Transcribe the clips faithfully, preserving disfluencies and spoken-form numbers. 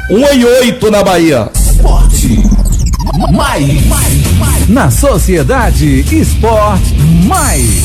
um e oito na Bahia. Esporte mais. Na Sociedade Esporte Mais.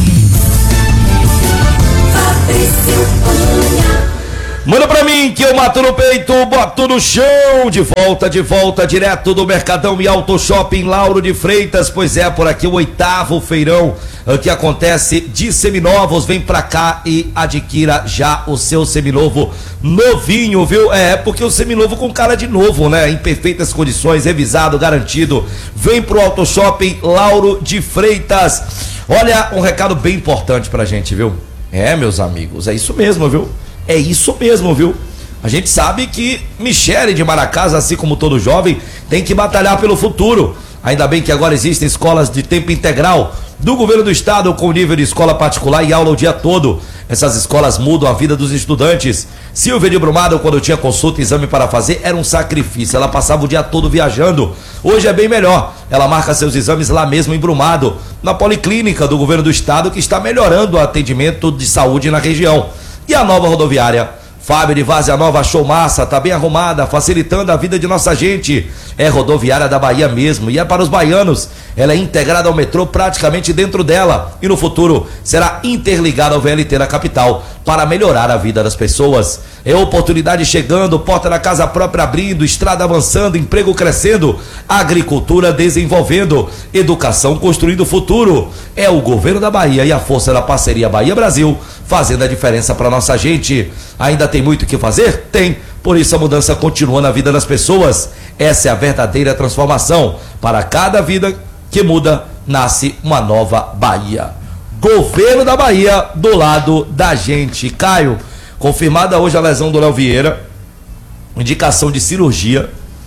Manda pra mim que eu mato no peito, boto no chão. De volta, de volta, direto do Mercadão e Auto Shopping Lauro de Freitas. Pois é, por aqui o oitavo feirão que acontece de seminovos. Vem pra cá e adquira já o seu seminovo novinho, viu? É, porque o seminovo com cara de novo, né? Em perfeitas condições, revisado, garantido. Vem pro Auto Shopping Lauro de Freitas. Olha, um recado bem importante pra gente, viu? É, meus amigos, é isso mesmo, viu? É isso mesmo, viu? A gente sabe que Michele de Maracás, assim como todo jovem, tem que batalhar pelo futuro. Ainda bem que agora existem escolas de tempo integral do governo do estado com nível de escola particular e aula o dia todo. Essas escolas mudam a vida dos estudantes. Silvia de Brumado, quando tinha consulta e exame para fazer, era um sacrifício. Ela passava o dia todo viajando. Hoje é bem melhor. Ela marca seus exames lá mesmo em Brumado, na policlínica do governo do estado, que está melhorando o atendimento de saúde na região. E a nova rodoviária Fábio de Várzea Nova achou massa, tá bem arrumada, facilitando a vida de nossa gente. É rodoviária da Bahia mesmo, e é para os baianos. Ela é integrada ao metrô praticamente dentro dela, e no futuro será interligada ao V L T da capital, para melhorar a vida das pessoas. É oportunidade chegando, porta da casa própria abrindo, estrada avançando, emprego crescendo, agricultura desenvolvendo, educação construindo o futuro. É o governo da Bahia e a força da parceria Bahia-Brasil fazendo a diferença para nossa gente. Ainda tem muito o que fazer? Tem. Por isso a mudança continua na vida das pessoas. Essa é a verdadeira transformação. Para cada vida que muda, nasce uma nova Bahia. Governo da Bahia do lado da gente. Caio, confirmada hoje a lesão do Léo Vieira, indicação de cirurgia,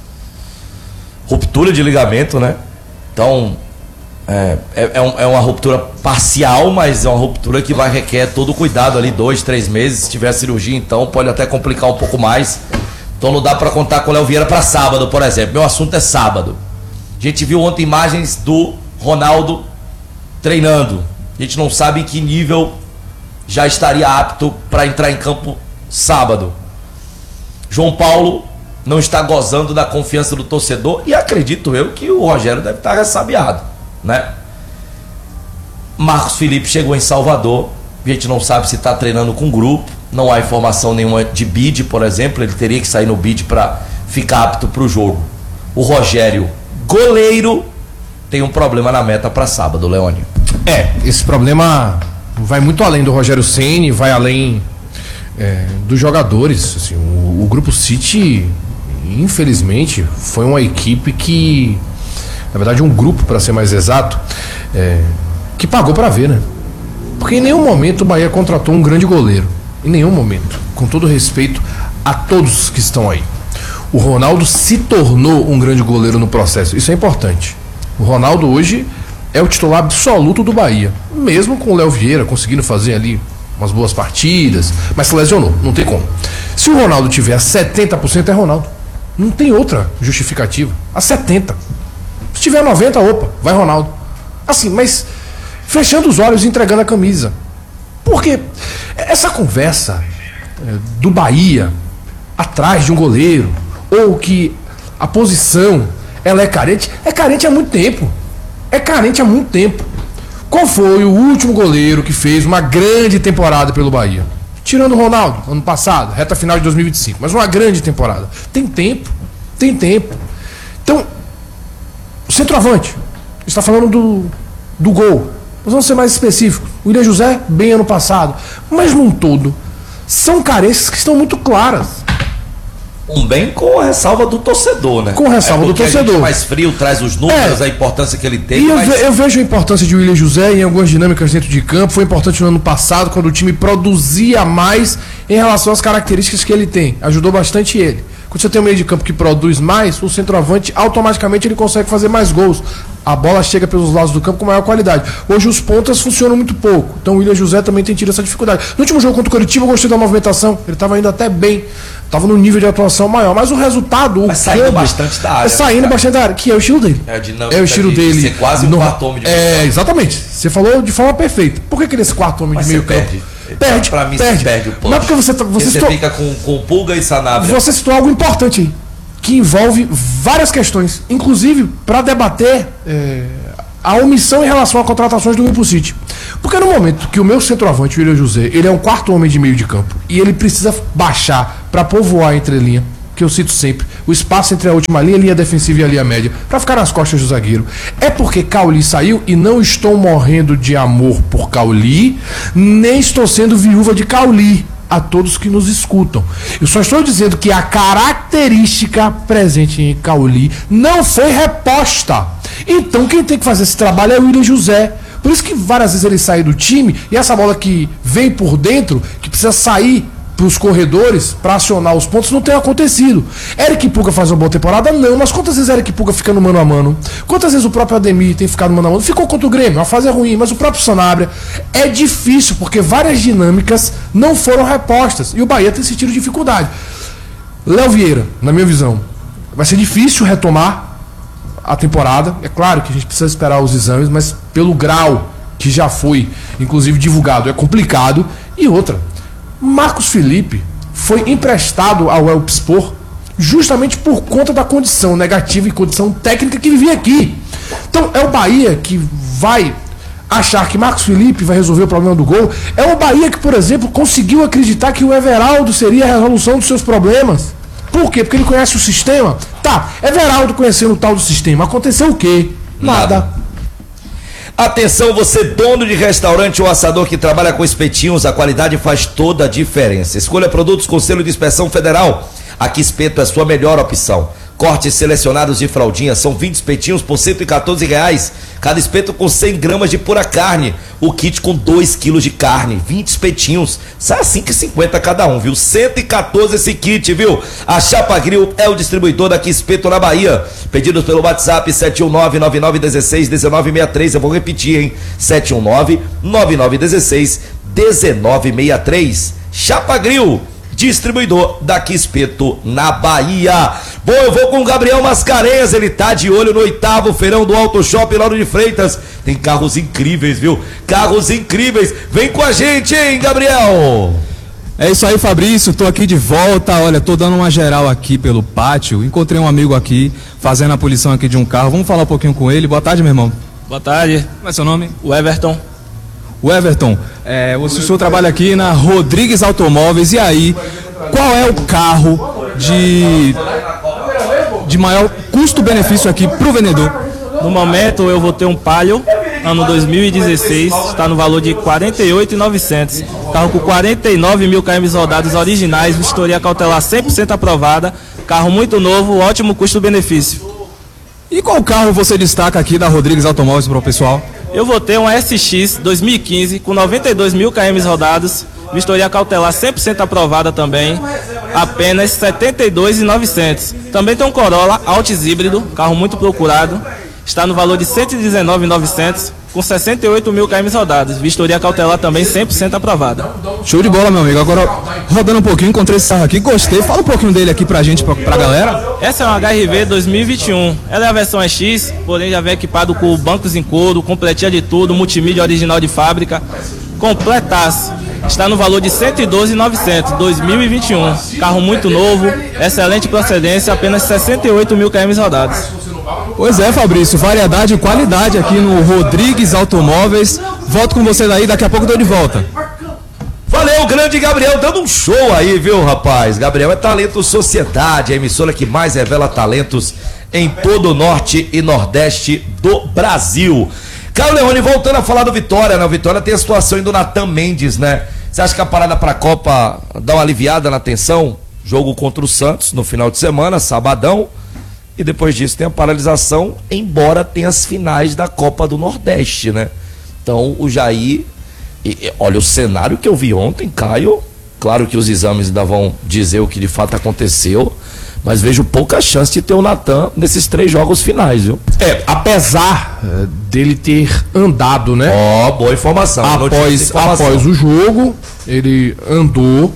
ruptura de ligamento, né? Então, é, é, é, um, é uma ruptura parcial, mas é uma ruptura que vai requer todo o cuidado ali, dois, três meses. Se tiver cirurgia, então pode até complicar um pouco mais. Então não dá para contar com o Léo Vieira para sábado, por exemplo. Meu assunto é sábado. A gente viu ontem imagens do Ronaldo treinando. A gente não sabe em que nível já estaria apto para entrar em campo sábado. João Paulo não está gozando da confiança do torcedor e acredito eu que o Rogério deve estar ressabiado, né? Marcos Felipe chegou em Salvador, a gente não sabe se está treinando com grupo, não há informação nenhuma de bid, por exemplo, ele teria que sair no bid para ficar apto para o jogo. O Rogério, goleiro, tem um problema na meta para sábado, Leônio. É, esse problema vai muito além do Rogério Ceni, vai além é, dos jogadores. Assim, o, o Grupo City, infelizmente, foi uma equipe que, na verdade, um grupo, para ser mais exato, é, que pagou para ver, né? Porque em nenhum momento o Bahia contratou um grande goleiro. Em nenhum momento. Com todo respeito a todos que estão aí. O Ronaldo se tornou um grande goleiro no processo. Isso é importante. O Ronaldo hoje é o titular absoluto do Bahia. Mesmo com o Léo Vieira conseguindo fazer ali umas boas partidas, mas se lesionou, não tem como. Se o Ronaldo tiver a setenta por cento é Ronaldo. Não tem outra justificativa. A setenta por cento. Se tiver noventa por cento, opa, vai Ronaldo. Assim, mas fechando os olhos e entregando a camisa. Porque essa conversa é, do Bahia atrás de um goleiro, ou que a posição ela é carente, é carente há muito tempo. É carente há muito tempo. Qual foi o último goleiro que fez uma grande temporada pelo Bahia? Tirando o Ronaldo, ano passado, reta final de dois mil e vinte e cinco. Mas uma grande temporada. Tem tempo. Tem tempo. Então, o centroavante. Está falando do, do gol. Nós vamos ser mais específicos. O William José, bem ano passado. Mas num todo, são carências que estão muito claras. Um bem com a ressalva do torcedor, né? Com ressalva é do torcedor. A gente mais frio, traz os números, é. a importância que ele tem. E eu, mas... ve, eu vejo a importância de William José em algumas dinâmicas dentro de campo. Foi importante no ano passado, quando o time produzia mais em relação às características que ele tem. Ajudou bastante ele. Quando você tem um meio de campo que produz mais, o centroavante automaticamente ele consegue fazer mais gols. A bola chega pelos lados do campo com maior qualidade. Hoje os pontas funcionam muito pouco. Então o William José também tem tido essa dificuldade. No último jogo contra o Coritiba eu gostei da movimentação. Ele estava indo até bem. Estava no nível de atuação maior. Mas o resultado... O Mas saindo campo, bastante da área. É saindo cara. bastante da área. Que é o estilo dele. É, é o estilo de, dele. De ser quase um no, quarto homem de meio campo. É, exatamente. Você falou de forma perfeita. Por que, que nesse quarto homem mas de meio campo... Perde. Perde, pra mim perde. você perde o ponto. Mas porque você, tá- você, você citou, fica com, com Pulga e Sanabria. você citou algo importante aí, que envolve várias questões, inclusive para debater é, a omissão em relação a contratações do Grupo City. Porque no momento que o meu centroavante, o William José, ele é um quarto homem de meio de campo e ele precisa baixar para povoar a entrelinha, que eu cito sempre, o espaço entre a última linha, a linha defensiva e a linha média, para ficar nas costas do zagueiro. É porque Cauli saiu e não estou morrendo de amor por Cauli, nem estou sendo viúva de Cauli, a todos que nos escutam. Eu só estou dizendo que a característica presente em Cauli não foi reposta. Então quem tem que fazer esse trabalho é o William José. Por isso que várias vezes ele sai do time e essa bola que vem por dentro, que precisa sair para os corredores para acionar os pontos, não tem acontecido. Eric Pulga faz uma boa temporada? Não, mas quantas vezes Eric Pulga fica no mano a mano? Quantas vezes o próprio Ademir tem ficado no mano a mano? Ficou contra o Grêmio, a fase é ruim, mas o próprio Sanabria é difícil, porque várias dinâmicas não foram repostas, e o Bahia tem sentido dificuldade. Léo Vieira, na minha visão, vai ser difícil retomar a temporada. É claro que a gente precisa esperar os exames, mas pelo grau que já foi, inclusive, divulgado, é complicado. E outra, Marcos Felipe foi emprestado ao Elpspor justamente por conta da condição negativa e condição técnica que vivia aqui. Então é o Bahia que vai achar que Marcos Felipe vai resolver o problema do gol. É o Bahia que, por exemplo, conseguiu acreditar que o Everaldo seria a resolução dos seus problemas. Por quê? Porque ele conhece o sistema. Tá, Everaldo conhecendo o tal do sistema. Aconteceu o quê? Nada. Nada. Atenção, você dono de restaurante ou assador que trabalha com espetinhos, a qualidade faz toda a diferença. Escolha produtos com selo de inspeção federal. Aqui Espeto é a sua melhor opção. Cortes selecionados de fraldinha, são vinte espetinhos por cento e quatorze reais. Cada espeto com cem gramas de pura carne. O kit com dois quilos de carne, vinte espetinhos. Sai a cinco reais e cinquenta centavos cada um, viu? cento e quatorze esse kit, viu? A Chapa Grill é o distribuidor daqui Espeto na Bahia. Pedidos pelo WhatsApp sete um nove, nove nove um seis, um nove seis três. Eu vou repetir, hein? sete um nove, nove nove um seis, um nove seis três. Chapa Grill, distribuidor daqui Espeto na Bahia. Bom, eu vou com o Gabriel Mascarenhas, ele tá de olho no oitavo feirão do Auto Shopping Lauro de Freitas. Tem carros incríveis, viu? Carros incríveis. Vem com a gente, hein, Gabriel? É isso aí, Fabrício, tô aqui de volta. Olha, tô dando uma geral aqui pelo pátio. Encontrei um amigo aqui fazendo a polição aqui de um carro. Vamos falar um pouquinho com ele. Boa tarde, meu irmão. Boa tarde. Como é seu nome? O Everton. O Everton, é, o senhor trabalha aqui na Rodrigues Automóveis. E aí, qual é o carro de, de maior custo-benefício aqui pro vendedor? No momento eu vou ter um Palio, ano dois mil e dezesseis, está no valor de quarenta e oito mil e novecentos. Carro com quarenta e nove mil quilômetros rodados originais, vistoria cautelar cem por cento aprovada, carro muito novo, ótimo custo-benefício. E qual carro você destaca aqui da Rodrigues Automóveis para o pessoal? Eu vou ter um S X dois mil e quinze com noventa e dois mil quilômetros rodados, vistoria cautelar cem por cento aprovada também, apenas setenta e dois mil e novecentos. Também tem um Corolla Altis híbrido, carro muito procurado, está no valor de cento e dezenove mil e novecentos, com sessenta e oito mil quilômetros rodados, vistoria cautelar também cem por cento aprovada. Show de bola, meu amigo. Agora, rodando um pouquinho, encontrei esse carro aqui, gostei. Fala um pouquinho dele aqui pra gente, pra, pra galera. Essa é uma H R V dois mil e vinte e um. Ela é a versão E X, porém já vem equipado com bancos em couro, completinha de tudo, multimídia original de fábrica, completaço. Está no valor de cento e doze mil e novecentos, dois mil e vinte e um. Carro muito novo, excelente procedência, apenas sessenta e oito mil quilômetros rodados. Pois é, Fabrício, variedade e qualidade aqui no Rodrigues Automóveis. Volto com você daí, daqui a pouco eu tô de volta. Valeu, grande Gabriel, dando um show aí, viu, rapaz? Gabriel é Talento Sociedade, a emissora que mais revela talentos em todo o norte e nordeste do Brasil. Caio Leone, voltando a falar do Vitória, né? O Vitória tem a situação do Natan Mendes, né? Você acha que a parada pra Copa dá uma aliviada na tensão? Jogo contra o Santos no final de semana, sabadão. E depois disso tem a paralisação, embora tenha as finais da Copa do Nordeste, né? Então o Jair, e, e, olha o cenário que eu vi ontem, Caio, claro que os exames ainda vão dizer o que de fato aconteceu, mas vejo pouca chance de ter o Natan nesses três jogos finais, viu? É, apesar uh, dele ter andado, né? Ó, oh, boa informação. Após, informação. após o jogo, ele andou,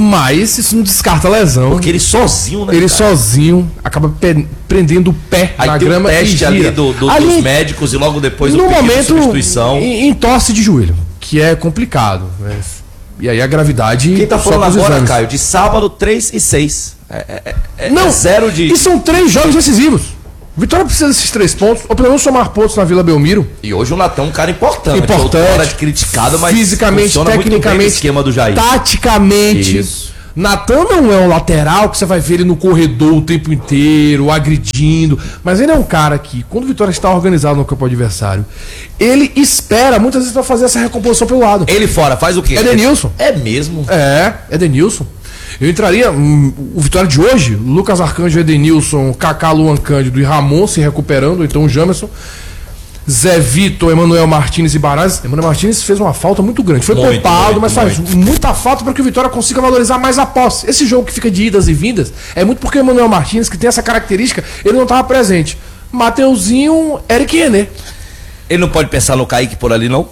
mas isso não descarta a lesão. Porque ele sozinho, né? Ele cara? sozinho acaba pe- prendendo o pé Aí na tem grama um teste e gira. ali, do, do, ali dos médicos e logo depois o no pedido momento, de substituição. Em, em torce de joelho, que é complicado. Né? E aí a gravidade... Quem tá só falando com os agora, exames. Caio, de sábado, três e seis. É, é, é, Não, é zero de... E são três jogos decisivos. O Vitória precisa desses três pontos, ou pelo menos somar pontos na Vila Belmiro. E hoje o Natan é um cara importante. Importante. Hora de criticado, mas fisicamente, funciona muito bem no tecnicamente, esquema do Jair. taticamente. Isso. Natan não é um lateral que você vai ver ele no corredor o tempo inteiro, agredindo. Mas ele é um cara que, quando o Vitória está organizado no campo adversário, ele espera muitas vezes para fazer essa recomposição pelo lado. Ele fora, faz o quê? É Denilson. É mesmo? É, é Denilson. Eu entraria, hum, o Vitória de hoje, Lucas Arcanjo, Edenilson, Kaká, Luan Cândido e Ramon se recuperando, então o Jamerson, Zé Vitor, Emanuel Martins e Baraz. Emanuel Martins fez uma falta muito grande, foi Muito, poupado, muito, mas faz muito. muita falta para que o Vitória consiga valorizar mais a posse. Esse jogo que fica de idas e vindas é muito porque o Emanuel Martins, que tem essa característica, ele não estava presente. Mateuzinho, Eric René. Ele não pode pensar no Kaique por ali, não?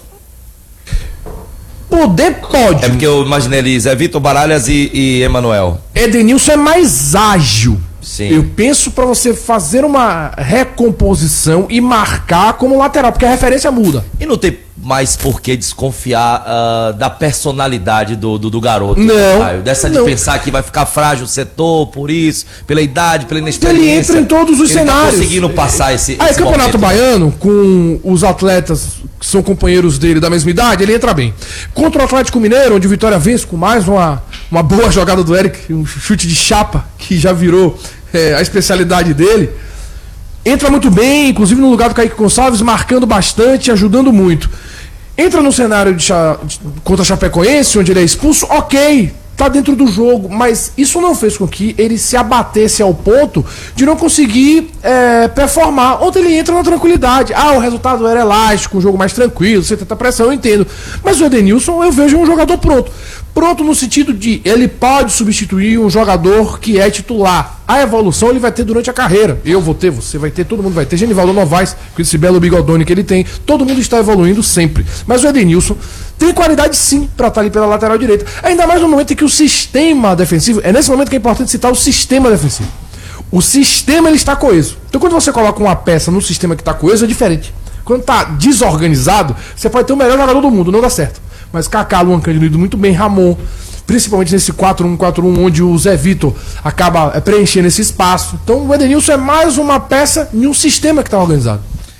Poder pode. É porque eu imaginei ali Zé Vitor, Baralhas e, e Emanuel. Edenilson é mais ágil. Sim. Eu penso pra você fazer uma recomposição e marcar como lateral, porque a referência muda. E não tem mais por que desconfiar ah, da personalidade do, do, do garoto. Não, Caio? Dessa de não. pensar que vai ficar frágil o setor, por isso, pela idade, pela Ele inexperiência. entra em todos os Ele cenários. Tá conseguindo passar esse, Aí, esse Campeonato momento. Baiano, com os atletas que são companheiros dele da mesma idade, ele entra bem. Contra o Atlético Mineiro, onde o Vitória vence com mais uma, uma boa jogada do Eric, um chute de chapa, que já virou é, a especialidade dele. Entra muito bem, inclusive no lugar do Kaique Gonçalves, marcando bastante, ajudando muito. Entra no cenário de, Cha- de contra a Chapecoense, onde ele é expulso, ok, tá dentro do jogo, mas isso não fez com que ele se abatesse ao ponto de não conseguir é, performar. Ontem ele entra na tranquilidade. Ah, o resultado era elástico, um jogo mais tranquilo, sem tanta pressão, eu entendo. Mas o Edenilson eu vejo um jogador pronto. Pronto no sentido de ele pode substituir um jogador que é titular. A evolução ele vai ter durante a carreira. Eu vou ter, você vai ter, todo mundo vai ter. Genivaldo Novaes, com esse belo bigodone que ele tem. Todo mundo está evoluindo sempre. Mas o Edenilson tem qualidade sim para estar ali pela lateral direita. Ainda mais no momento em que o sistema defensivo... É nesse momento que é importante citar o sistema defensivo. O sistema ele está coeso. Então quando você coloca uma peça no sistema que está coeso é diferente. Quando está desorganizado, você pode ter o melhor jogador do mundo, não dá certo. Mas Kaká, Luan Cândido indo muito bem, Ramon, principalmente nesse quatro um quatro um, onde o Zé Vitor acaba é, preenchendo esse espaço. Então o Edenilson é mais uma peça em um sistema que está organizado.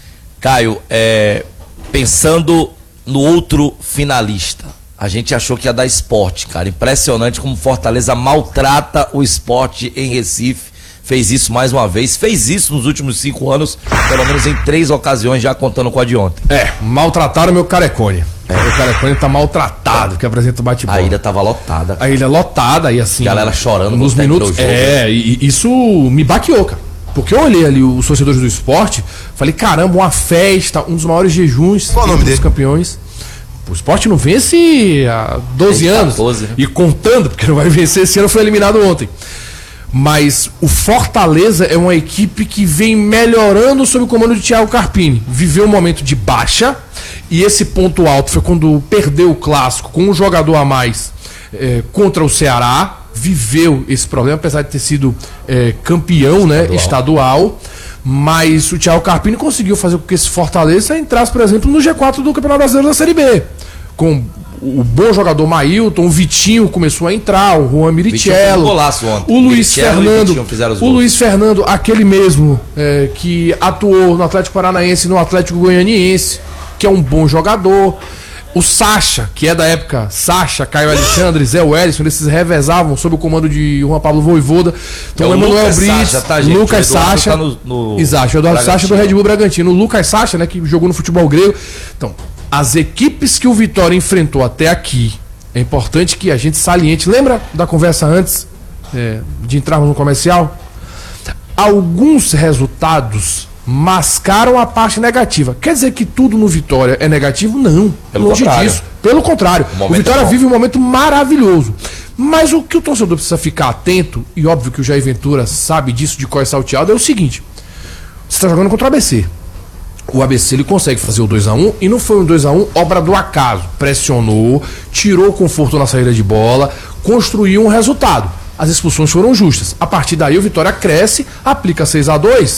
Caio, é, pensando no outro finalista, a gente achou que ia dar Sport, cara. Impressionante como Fortaleza maltrata o Sport em Recife. Fez isso mais uma vez, fez isso nos últimos cinco anos, pelo menos em três ocasiões, já contando com a de ontem. É, maltrataram meu Carecone. É, o Carecone tá maltratado, que apresenta o bate-bola. A ilha tava lotada. A ilha lotada e assim. Galera chorando nos no minutos. do jogo. É, e, e isso me baqueou, cara. Porque eu olhei ali os torcedores do esporte, falei, caramba, uma festa, um dos maiores jejuns Qual o nome dos dele? campeões. O Sport não vence há doze Tem anos. quatorze, né? E contando, porque não vai vencer esse ano, foi eliminado ontem. Mas o Fortaleza é uma equipe que vem melhorando sob o comando de Thiago Carpini. Viveu um momento de baixa, e esse ponto alto foi quando perdeu o clássico com um jogador a mais eh, contra o Ceará. Viveu esse problema, apesar de ter sido eh, campeão, né, estadual. Mas o Thiago Carpini conseguiu fazer com que esse Fortaleza entrasse, por exemplo, no G quatro do Campeonato Brasileiro da Série B. Com o bom jogador Mailton, o Vitinho começou a entrar, o Juan Vitinho fez um Mirichello, golaço ontem. o Luiz Mirichello e Fernando, Vitinho fizeram os o gols. Luiz Fernando, aquele mesmo é, que atuou no Atlético Paranaense e no Atlético Goianiense, que é um bom jogador. O Sacha, que é da época Sacha, Caio Alexandre, Zé Wellison, eles se revezavam sob o comando de Juan Pablo Voivoda. Então, É o Emanuel Lucas Brits, Sacha, tá, gente? Lucas O Eduardo Sacha. tá no- no Exato, o Eduardo Bragantino. Sacha do Red Bull Bragantino. O Lucas Sacha, né, que jogou no futebol grego. Então, as equipes que o Vitória enfrentou até aqui, é importante que a gente saliente. Lembra da conversa antes é, de entrarmos no comercial? Alguns resultados mascaram a parte negativa. Quer dizer que tudo no Vitória é negativo? Não. Pelo longe contrário. disso. Pelo contrário. O O, momento Vitória é bom. vive um momento maravilhoso. Mas o que o torcedor precisa ficar atento, e óbvio que o Jair Ventura sabe disso de cor e salteado, é o seguinte: você está jogando contra o A B C. O A B C ele consegue fazer o dois a um e não foi um dois a um obra do acaso. Pressionou, tirou conforto na saída de bola, construiu um resultado. As expulsões foram justas. A partir daí o Vitória cresce, aplica seis a dois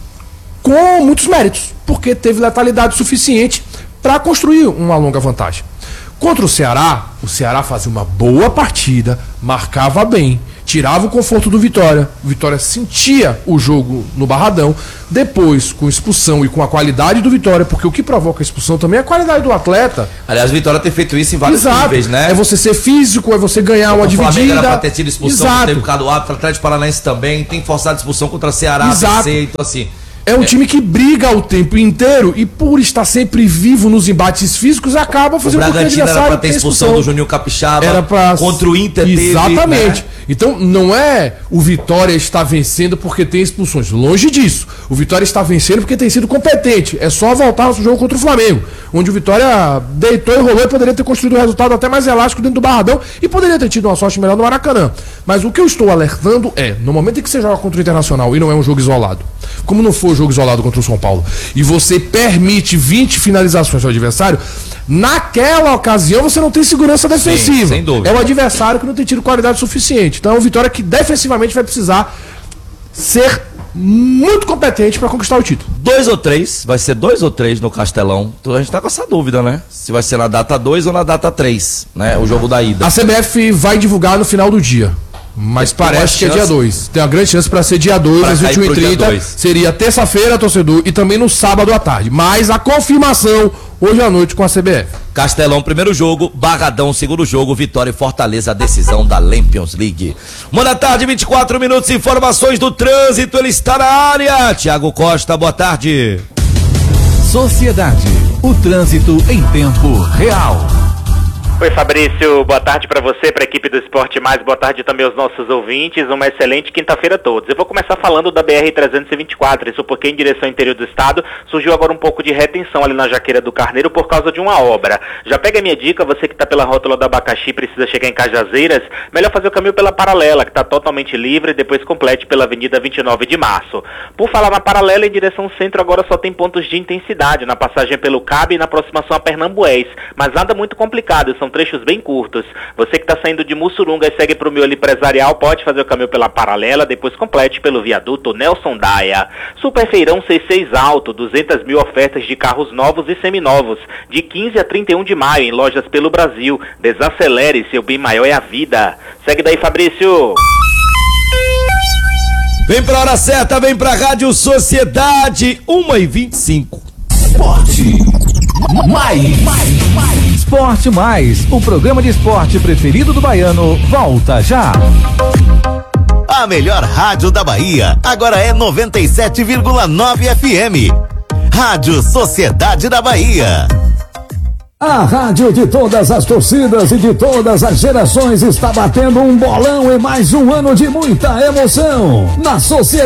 com muitos méritos, porque teve letalidade suficiente para construir uma longa vantagem. Contra o Ceará, o Ceará fazia uma boa partida, marcava bem, tirava o conforto do Vitória. O Vitória sentia o jogo no Barradão. Depois, com expulsão e com a qualidade do Vitória, porque o que provoca a expulsão também é a qualidade do atleta. Aliás, o Vitória tem feito isso em vários Exato. níveis, né? É você ser físico, é você ganhar uma dividida. O Flamengo era pra ter tido expulsão, Exato. Teve por causa do árbitro, o Atlético Paranaense também tem forçado expulsão contra o Ceará. Exato. A B C, então assim... É um é. time que briga o tempo inteiro e por estar sempre vivo nos embates físicos acaba fazendo com que o adversário era pra ter expulsão, expulsão do Juninho Capixaba, era pra... contra o Inter. Exatamente. Teve, né? Então não é o Vitória estar vencendo porque tem expulsões. Longe disso. O Vitória está vencendo porque tem sido competente. É só voltar ao jogo contra o Flamengo, onde o Vitória deitou e rolou e poderia ter construído um resultado até mais elástico dentro do Barradão e poderia ter tido uma sorte melhor no Maracanã. Mas o que eu estou alertando é, no momento em que você joga contra o Internacional e não é um jogo isolado, como não foi o jogo isolado contra o São Paulo, e você permite vinte finalizações ao adversário, naquela ocasião você não tem segurança defensiva. Sim, sem dúvida. É o adversário que não tem tido qualidade suficiente. Então é uma Vitória que defensivamente vai precisar ser muito competente para conquistar o título. Dois ou três, vai ser dois ou três no Castelão. Então a gente tá com essa dúvida, né? Se vai ser na data dois ou na data três, né? O jogo da ida. A C B F vai divulgar no final do dia. Mas tem parece que é dia dois. Tem uma grande chance para ser dia dois, às vinte e uma e trinta. Seria terça-feira, torcedor, e também no sábado à tarde. Mas a confirmação hoje à noite com a C B F. Castelão, primeiro jogo. Barradão, segundo jogo. Vitória e Fortaleza, a decisão da Lampions League. Uma da tarde, vinte e quatro minutos. Informações do trânsito. Ele está na área. Tiago Costa, boa tarde. Sociedade. O trânsito em tempo real. Oi, Fabrício, boa tarde para você, para a equipe do Esporte Mais, boa tarde também aos nossos ouvintes, uma excelente quinta-feira a todos. Eu vou começar falando da B R trezentos e vinte e quatro, isso porque em direção ao interior do estado surgiu agora um pouco de retenção ali na Jaqueira do Carneiro por causa de uma obra. Já pega a minha dica, você que está pela rótula do Abacaxi e precisa chegar em Cajazeiras, melhor fazer o caminho pela Paralela, que está totalmente livre, e depois complete pela Avenida vinte e nove de março. Por falar na Paralela, em direção ao centro agora só tem pontos de intensidade, na passagem pelo Cabe e na aproximação a Pernambués, mas nada muito complicado, são trechos bem curtos. Você que está saindo de Mussurunga e segue para o Miolo Empresarial, pode fazer o caminho pela Paralela, depois complete pelo viaduto Nelson Daia. Super Feirão C seis Alto, duzentas mil ofertas de carros novos e seminovos, de quinze a trinta e um de maio, em lojas pelo Brasil. Desacelere, seu bem maior é a vida. Segue daí, Fabrício. Vem pra hora certa, vem pra Rádio Sociedade, uma e vinte e cinco. Esporte Mais. Mais. Mais. Esporte Mais, o programa de esporte preferido do baiano, volta já. A melhor rádio da Bahia agora é noventa e sete vírgula nove F M. Rádio Sociedade da Bahia. A rádio de todas as torcidas e de todas as gerações está batendo um bolão e mais um ano de muita emoção. Na Sociedade